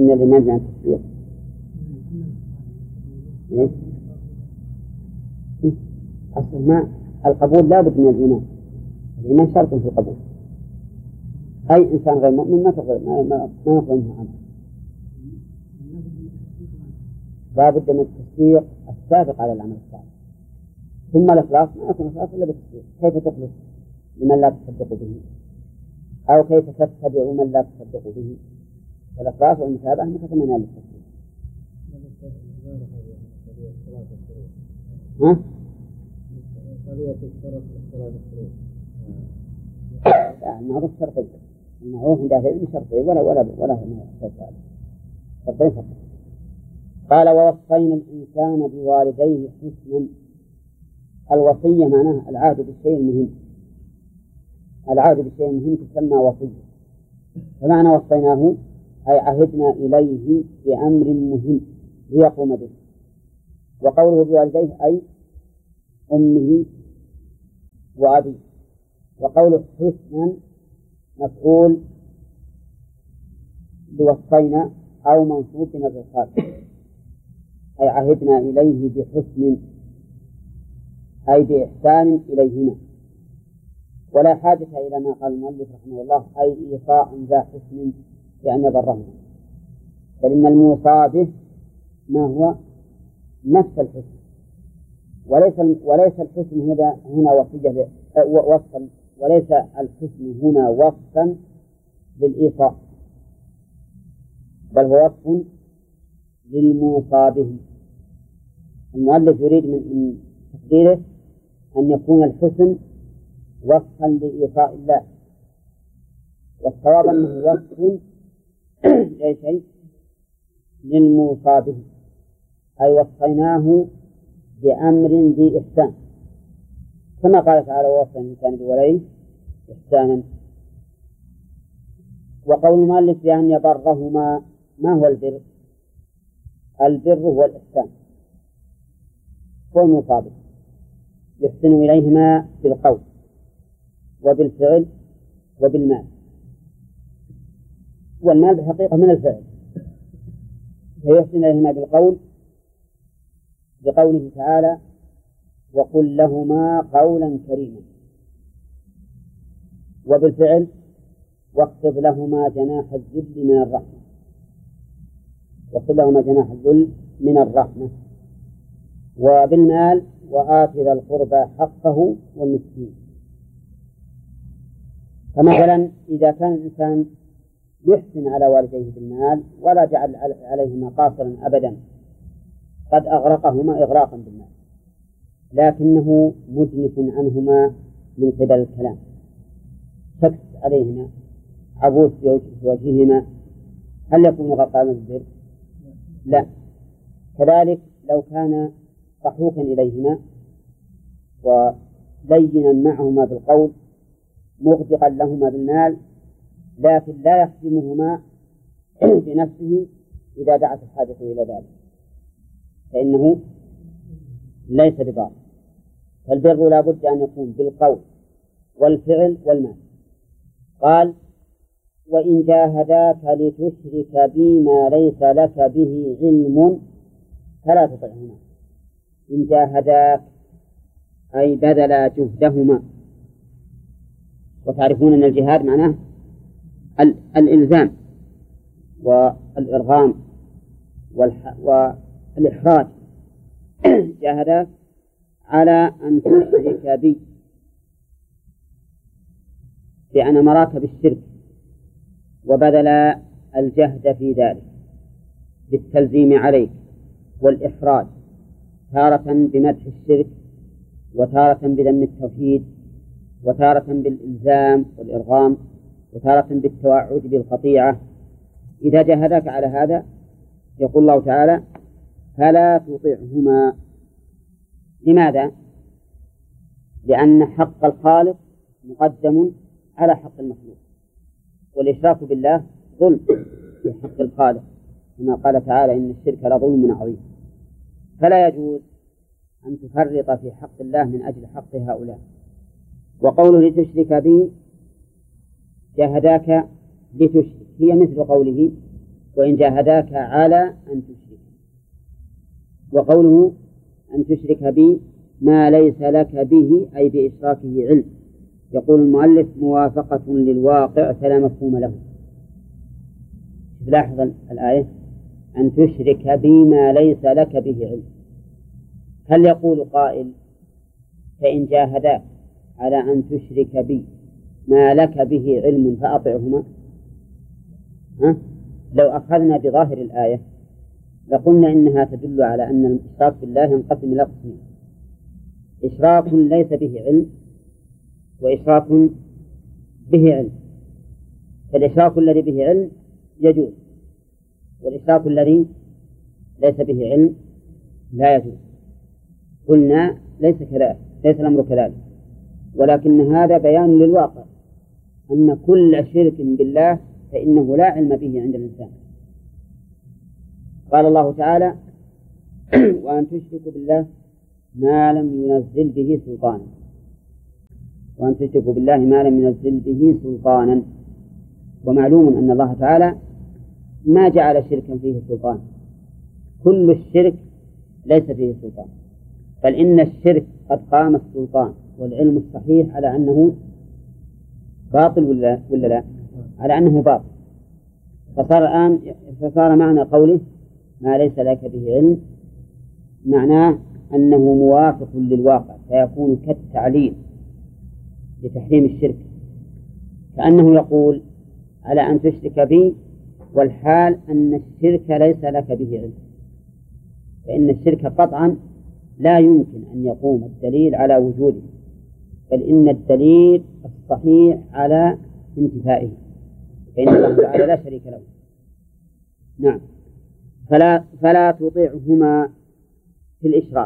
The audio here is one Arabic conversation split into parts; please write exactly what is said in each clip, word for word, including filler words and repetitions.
من الإيمان عن التصديق. إيه؟ إيه؟ أصل ما القبول لا بد من الإيمان. الإيمان شرط في القبول. أي إنسان غير مؤمن ما تقبل ما ما ما يقبل منه عمل. لا بد من التصديق السابق على العمل الصالح. ثم الإخلاص ما يكون إخلاص إلا بالتصديق. كيف تخلص لمن لا تصدق به؟ أو كيف تتبع من لا تصدق به؟ فالإخلاص والمتابعة متضمنان للتصديق. ها؟ لا المعروف شرطي. المعروف عند أهل العلم شرطي ولا ولا ولا شرطي فقط. قال ووصينا الإنسان بوالديه حسنا. الوصية معناها العهد بالشيء المهم. العهد بالشيء المهم تسمى وصية. فمعنى وصيناه أي عهدنا إليه بأمر مهم ليقوم به. وقوله بوالديه أي أمه وأبيه. وقوله حسنا مفعول بوصينا أو منصوب بنفس الخالق، أي عهدنا إليه بحسن أي بإحسان إليهما. ولا حاجة إلى ما قال المؤلف رحمه الله أي إيصاء ذا حسن يعني برهما، بل إن الموصى به ما هو نفس الحسن، وليس وليس الحسن هنا هنا وصية وصفا، وليس الحسن هنا وصفا للإيصاء، بل هو وصف للموصى به. المؤلف يريد من تقديره أن يكون الحسن وصفا لإيصاء الله، والصواب أنه وصف لأي شيء للموصى به، أي وصيناه بأمر ذي إحسان، كما قال تعالى ووصينا الإنسان بولديه إحسانا. وقول المؤلف بأن يبرهما، ما هو البر؟ البر هو الإحسان والمصابر، يحسن إليهما بالقول وبالفعل وبالمال، والمال بحقيقة من الفعل، فيحسن إليهما بالقول بقوله تعالى وقل لهما قولا كريما، وبالفعل واخفض لهما جناح الذل من الرحمة، واخفض لهما جناح الذل من الرحمة. وبالمال وآت ذا القربى حقه والمسكين. فمثلا إذا كان الإنسان يحسن على والديه بالمال ولا جعل عليهما قاصرا أبدا، قد أغرقهما إغراقا بالمال، لكنه مجنف عنهما من قبل الكلام، شكس عليهما، عبوس في وجههما، هل يكون غرقانا بالبر؟ لا. كذلك لو كان صحوحا إليهما ولينا معهما بالقول مغدقا لهما بالمال، لكن لا يخدمهما بنفسه إذا دعت الحاجة إلى ذلك، فإنه ليس بضار. فالبر لا بد أن يكون بالقول والفعل والمال. قال وإن جاهداك لتشرك بي ما ليس لك به علم فلا تطعهما. إن جاهداك أي بذلا جهدهما، وتعرفون أن الجهاد معناه الإلزام والإرغام والإحراج. جاهداك على أن تشرك بي، بأن أمرك بالشرك وبذل الجهد في ذلك بالتلزيم عليك والإحراج، تارة بمدح الشرك وتارة بذم التوحيد وتارة بالإلزام والإرغام وتارة بالتوعد بالقطيعة. إذا جاهداك على هذا يقول الله تعالى فلا تطعهما. لماذا؟ لأن حق الخالق مقدم على حق المخلوق، والإشراك بالله ظلم في حق الخالق، كما قال تعالى إن الشرك لظلم عظيم. فلا يجوز أن تفرط في حق الله من أجل حق هؤلاء. وقوله لتشرك بي، جاهداك لتشرك، هي مثل قوله وإن جاهداك على أن تشرك. وقوله أن تشرك بي ما ليس لك به أي بإشراكه علم. يقول المؤلف موافقة للواقع فلا مفهوم له. لاحظ الآية أن تشرك بي ما ليس لك به علم. هل يقول قائل فإن جاهداك على أن تشرك بي ما لك به علم فأطعهما؟ ها؟ لو أخذنا بظاهر الآية لقلنا إنها تدل على أن الإشراك بالله ينقسم إلى قسمين: إشراك ليس به علم وإشراك به علم. فالإشراك الذي به علم يجوز، والإشراك الذي ليس به علم لا يجوز. قلنا ليس كذلك، ليس الأمر كذلك، ولكن هذا بيان للواقع أن كل شرك بالله فإنه لا علم به عند الإنسان. قال الله تعالى: وأن تشركوا بالله ما لم ينزل به سلطانا. وأن تشركوا بالله ما لم ينزل به سلطانا. ومعلوم أن الله تعالى ما جعل شركا فيه سلطان، كل الشرك ليس فيه سلطان، بل إن الشرك قد قام السلطان والعلم الصحيح على أنه باطل ولا, ولا لا؟ على أنه باطل. فصار الآن فصار معنى قوله ما ليس لك به علم معناه أنه موافق للواقع، فيكون كالتعليل لتحريم الشرك، كأنه يقول على أن تشرك بي والحال أن الشرك ليس لك به علم. فإن الشرك قطعا لا يمكن أن يقوم الدليل على وجوده، بل إن الدليل الصحيح على انتفائه، فإن الله تعالى لا شريك له. نعم. فلا, فلا تطيعهما في الإشراك.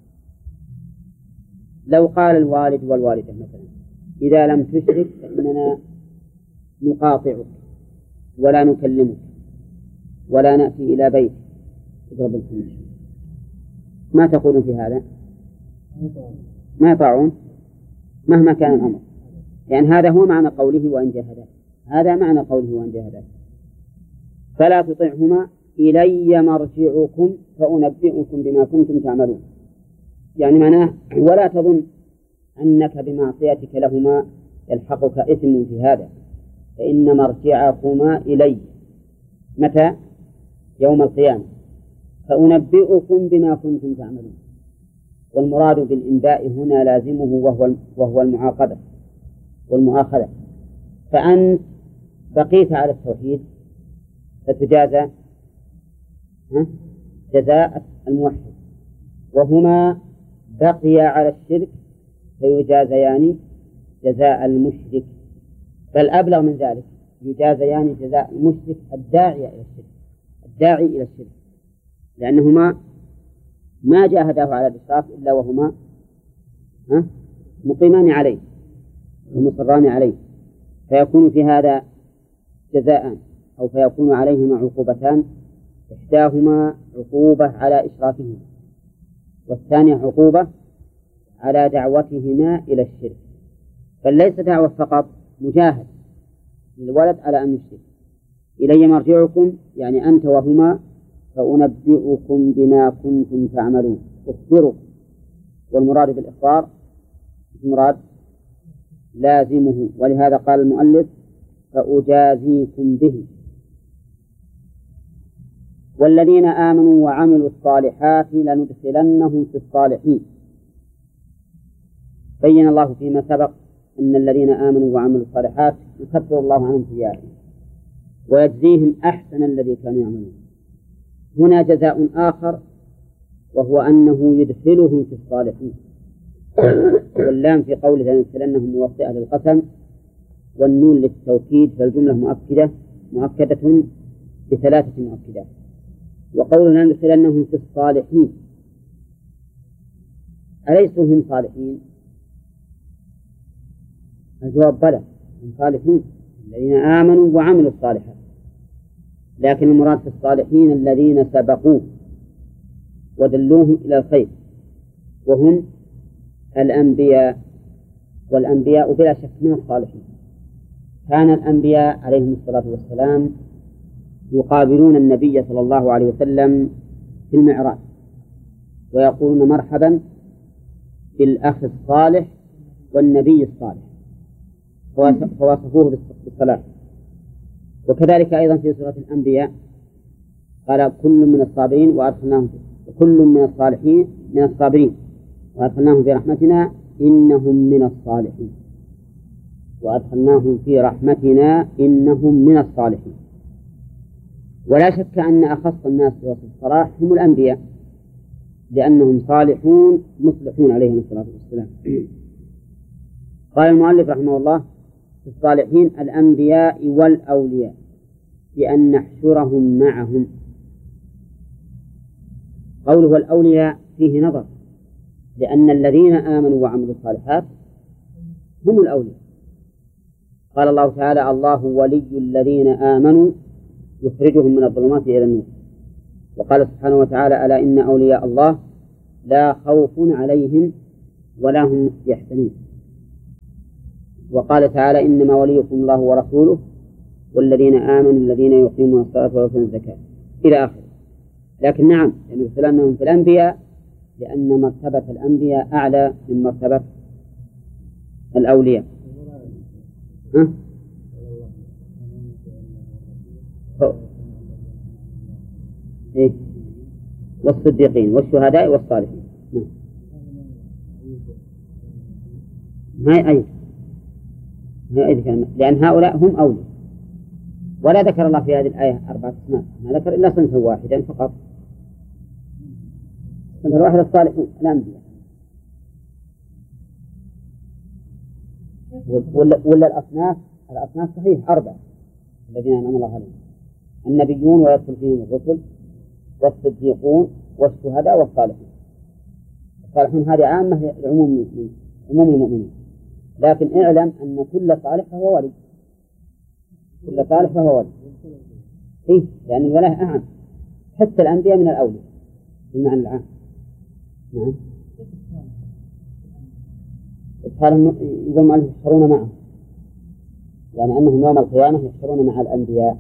لو قال الوالد والوالدة مثلا: إذا لم تشرك فإننا نقاطعك ولا نكلمك ولا نأتي إلى بيت اضرب الخميس، ما تقولون في هذا؟ ما يطاعون مهما كان الأمر، لأن هذا هو معنى قوله وإن جاهداك، هذا معنى قوله وإن جاهداك. فلا تطيعهما إلي مرجعكم فأنبئكم بما كنتم تعملون. يعني معناه ولا تظن أنك بمعصيتك لهما يلحقك إثم في هذا، فإن مرجعكما إلي. متى؟ يوم القيامة. فأنبئكم بما كنتم تعملون. والمراد بالإنباء هنا لازمه وهو وهو المعاقبة والمؤاخذة. فأنت بقيت على التوحيد فتجازى جزاء الموحد، وهما بقي على الشرك فيجازيان جزاء المشرك، بل أبلغ من ذلك يجازيان جزاء المشرك الداعي إلى الشرك الداعي إلى الشرك لأنهما ما جاهداه على الإشراك إلا وهما مقيمان عليه ومصران عليه، فيكون في هذا جزاءان أو فيكون عليهما عقوبتان: إحداهما عقوبة على إشراكهما، والثانية عقوبة على دعوتهما إلى الشرك. فليس دعوة فقط، مجاهد للولد على أن يشرك. إلي مرجعكم يعني أنت وهما فأنبئكم بما كنتم تعملون، أخبركم. والمراد بالإخبار المراد لازمه، ولهذا قال المؤلف فأجازيكم به. والذين آمنوا وعملوا الصالحات لندخلنهم في الصالحين. بين الله فيما سبق أن الذين آمنوا وعملوا الصالحات يكفر الله عنهم سيئاتهم ويجزيهم أحسن الذي كانوا يعملون. هنا جزاء آخر وهو أنه يدخلهم في الصالحين. واللام في قوله لندخلنهم موطئة للقسم، والنون للتوكيد، فالجملة مؤكدة مؤكدة بثلاثة مؤكدات. وقولنا لندخلنهم في الصالحين، أليسوا هم صالحين؟ الجواب بلى، هم صالحون الذين آمنوا وعملوا الصالحات، لكن المراد في الصالحين الذين سبقوه ودلوهم إلى الخير، وهم الأنبياء. والأنبياء بلا شك من الصالحين. كان الأنبياء عليهم الصلاة والسلام يقابلون النبي صلى الله عليه وسلم في المعراج ويقولون مرحبا بالأخ الصالح والنبي الصالح، فوصفوه بالصلاة. وكذلك أيضا في سورة الأنبياء قال كل من الصابرين وأدخلناهم كل من الصالحين من الصابرين وأدخلناهم في رحمتنا إنهم من الصالحين وأدخلناهم في رحمتنا إنهم من الصالحين. ولا شك أن أخص الناس بوصف الصلاح هم الأنبياء، لأنهم صالحون مصلحون عليهم الصلاة والسلام. قال المؤلف رحمه الله في الصالحين الأنبياء والأولياء بأن نحشرهم معهم. قوله الأولياء فيه نظر، لأن الذين آمنوا وعملوا الصالحات هم الأولياء. قال الله تعالى الله ولي الذين آمنوا يخرجهم من الظلمات إلى النور. وقال سبحانه وتعالى ألا إن أولياء الله لا خوف عليهم ولا هم يحزنون. وقال تعالى إنما وليكم الله ورسوله والذين آمنوا الذين يقيمون الصلاة ويؤتون الزكاة إلى آخره. لكن نعم يعني أنهم في الأنبياء لأن مرتبة الأنبياء أعلى من مرتبة الأولياء. ها؟ إيه؟ والصديقين والشهداء والصالحين. ما هي أي هي أي كلمة، لأن هؤلاء هم أولياء. ولا ذكر الله في هذه الآية أربعة أسماء، ما ذكر إلا صنفا واحدا فقط، صنفا واحد الصالحون الأنبياء. ولا, ولا الأصناف الأصناف صحيح أربعة الذين أنعم الله عليهم: النبيون ويدخل فيهم الرسل والصديقون والشهداء والصالحون. الصالحون هذه عامة لعموم المؤمنين عموم المؤمنين، لكن اعلم أن كل صالح فهو ولي، كل صالح فهو ولي. إيه؟ لأن الولاء أعم، حتى الأنبياء من الأولياء بالمعنى العام. نعم. قال يقول مالك يحشرون معه، يعني أنهم يوم القيامة يحشرون مع الأنبياء.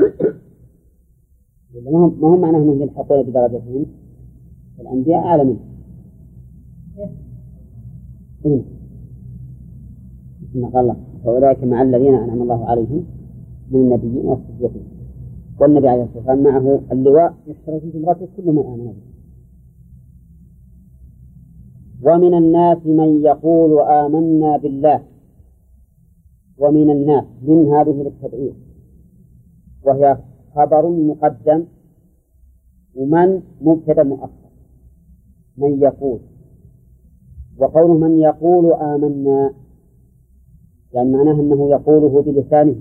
ما هم ما هم معناه أنهم يلحقون بدرجتهم، الأنبياء أعلى منهم. إيه؟ قال الله فأولئك مع الذين أنعم الله عليهم من النبيين والصديقين. والنبي عليه الصلاة والسلام معه اللواء يحشر في زمرته كل من آمن به. ومن الناس من يقول آمنا بالله. ومن الناس من هذه للتبعيض، وهي خبر مقدم ومن مبتدأ مؤخر. من يقول، وقوله من يقول آمنا يعني معناه أنه يقوله بلسانه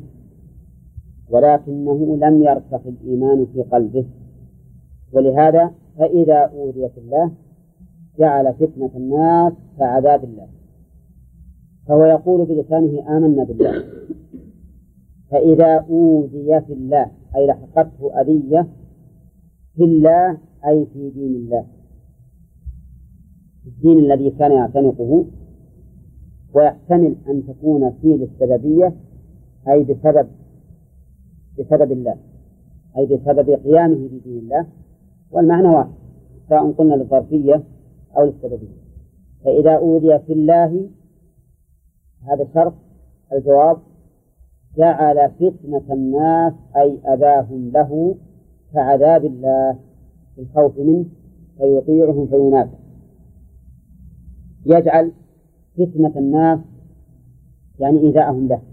ولكنه لم يرسخ الإيمان في قلبه، ولهذا فإذا أوذي في الله جعل فتنة الناس كعذاب الله. فهو يقول بلسانه آمنا بالله، فإذا أوذي في الله أي لحقته أذية في الله أي في دين الله، الدين الذي كان يعتنقه، ويحتمل أن تكون فيه للسببية أي بسبب بسبب الله أي بسبب قيامه بدين الله، والمعنى واحد سواء قلنا للظرفية أو للسببية. فإذا أوذي في الله هذا شرط الجواب جعل فتنة الناس أي أذاهم له كعذاب الله في الخوف منه فيطيعهم فينافع. يجعل فتنة الناس يعني إيذاءهم له،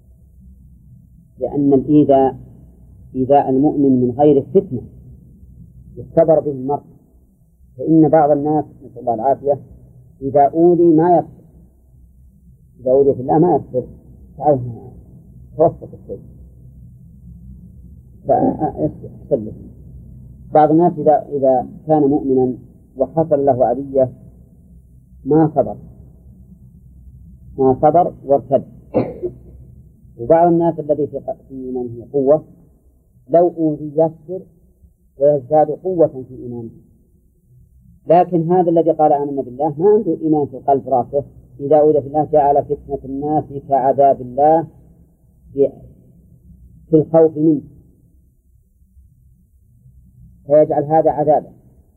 لأن الإيذاء إيذاء المؤمن من غير فتنة يختبر به المرء. فإن بعض الناس نسأل الله العافية إذا أوذي ما يصبر، إذا أوذي في الله ما يصبر، تعرف توسط الشيء فأحسن. بعض الناس إذا إذا كان مؤمنا وحصل له أذية ما صبر ما صبر وارتد. وبعض الناس الذي في إيمانه قوة لو أوذي يصبر ويزداد قوة في إيمانه. لكن هذا الذي قال آمنا بالله ما عنده إيمان في القلب راسه، إذا أوذي في الله جعل فتنة الناس كعذاب الله في الخوف منه فيجعل هذا عذابا،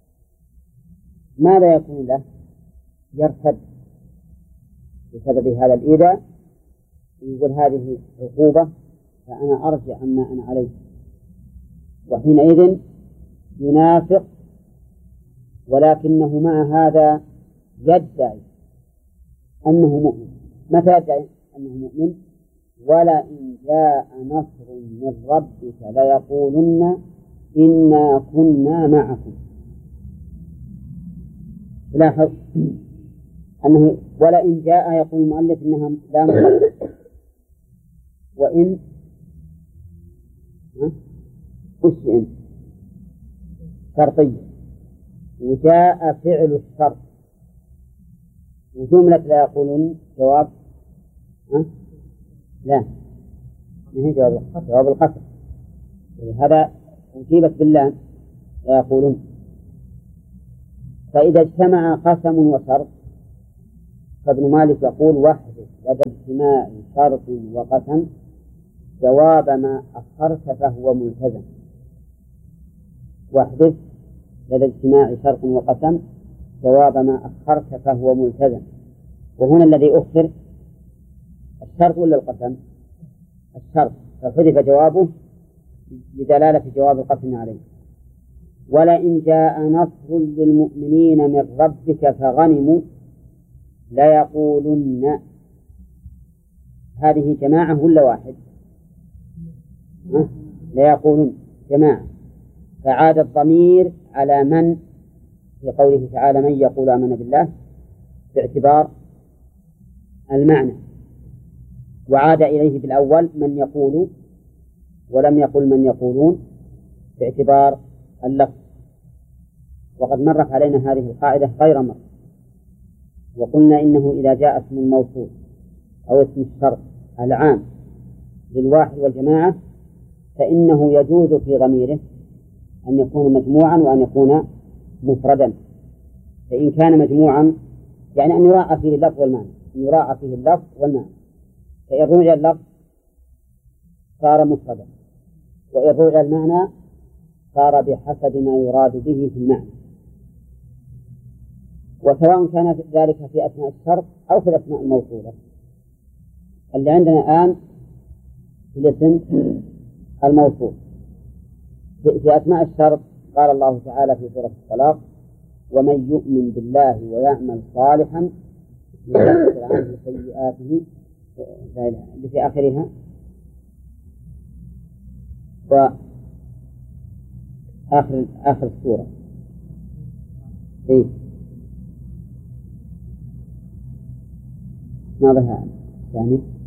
ماذا يكون له؟ يرتد بسبب هذا الإيذاء، يقول هذه عقوبة فأنا أرجع عما أنا عليه، وحينئذ ينافق، ولكنه مع هذا يدعي أنه مؤمن. متى يدعي أنه مؤمن؟ ولئن جاء نصر من ربك ليقولن إنا كنا معكم. لاحظ أنه ولئن جاء يقول المؤلف إنها لا مصدر، وإن وش إن شرطية، وجاء فعل الشرط، وجملة لا يقولون جواب أه؟ لا ما هي جواب القسم، جواب القسم، هذا أجيبت بالله لا يقولون. فإذا اجتمع قسم وشرط فابن مالك يقول واحدث لدى اجتماع شرط وقسم جواب ما أخرت فهو ملتزم. واحدث لدى اجتماع شرط وقسم جواب ما أخرت فهو ملتزم. وهنا الذي أخر الشرط ولا القسم؟ الشرط، فحذف جوابه لدلالة جواب القسم عليه. ولئن جاء نصر للمؤمنين من ربك فغنموا ليقولن، هذه جماعة ولا واحد؟ أه؟ ليقولن جماعة، فعاد الضمير على من في قوله تعالى من يقول آمنا بالله باعتبار المعنى، وعاد إليه بالأول من يقول، ولم يقل من يقولون باعتبار اللفظ. وقد مرت علينا هذه القاعدة غير مرة، وقلنا إنه إذا جاء اسم الموصول أو اسم الشرط العام للواحد والجماعة فإنه يجوز في ضميره أن يكون مجموعا وأن يكون مفردا. فإن كان مجموعا يعني أن يراعى فيه اللفظ والمعنى، أن يراعى فيه اللفظ والمعنى، فإن رجع اللفظ صار مفردا، وإن رجع المعنى صار بحسب ما يراد به في المعنى. وسواء كان ذلك في أثناء الشرط أو في الأسماء الموصولة. اللي عندنا الآن في الاسم الموصول في أسماء الشرط قال الله تعالى في سورة الطلاق ومن يؤمن بالله ويعمل صالحا يكفر عنه سيئاته اللي في آخرها. وآخر آخر السورة إيه ماذا ثاني